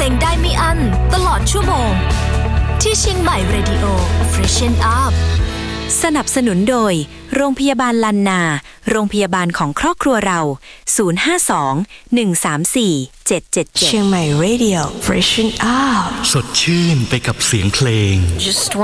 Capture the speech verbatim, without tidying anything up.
งได้ไม่อั้นตลอดชั่วโมงที่เชียงใหม่ Radio Freshen Up สนับสนุนโดยโรงพยาบาลลันนาโรงพยาบาลของครอบครัวเราศูนย์ ห้า สอง หนึ่ง สาม สี่ เจ็ด เจ็ด เจ็ดเชียงใหม่ Radio Freshen Up สดชื่นไปกับเสียงเพลง Just